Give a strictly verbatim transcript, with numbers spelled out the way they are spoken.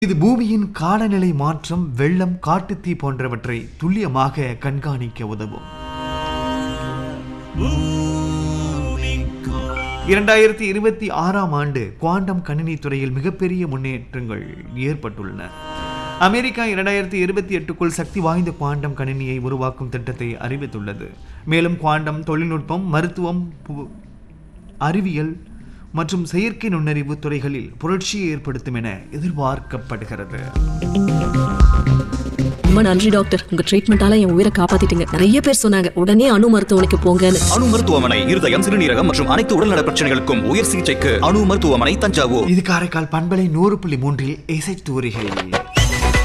இது பூமியின் காலநிலை மாற்றம், வெள்ளம், காட்டுத்தீ போன்றவற்றை துல்லியமாக கண்காணிக்க உதவும். இரண்டாயிரத்தி இருபத்தி ஆறாம் ஆண்டு குவாண்டம் கணினி துறையில் மிகப்பெரிய முன்னேற்றங்கள் ஏற்பட்டுள்ளன. அமெரிக்கா இரண்டாயிரத்தி இருபத்தி எட்டுக்குள் சக்தி வாய்ந்த குவாண்டம் கணினியை உருவாக்கும் திட்டத்தை அறிவித்துள்ளது. மேலும் குவாண்டம் தொழில்நுட்பம், மருத்துவம், அறிவியல் மற்றும் செயற்கை நுண்ணறிவு துறைகளில் புரட்சியை ஏற்படுத்தும் என எதிர்பார்க்கப்படுகிறது. ரொம்ப நன்றி டாக்டர், உங்க ட்ரீட்மெண்டால என் உயிரை காப்பாத்திட்டீங்க. நிறைய பேர் சொன்னாங்க உடனே அணு மருத்துவமனைக்கு போங்கன்னு. அணு மருத்துவமனை இருதயம், சிறுநீரகம் மற்றும் அனைத்து உடல்நல பிரச்சனைகளுக்கும் உயர் சிகிச்சைக்கு அணு மருத்துவமனை, தஞ்சாவூர். இது காரைக்கால் பண்பலை நூறு புள்ளி மூன்றில் இசை தூரிகை.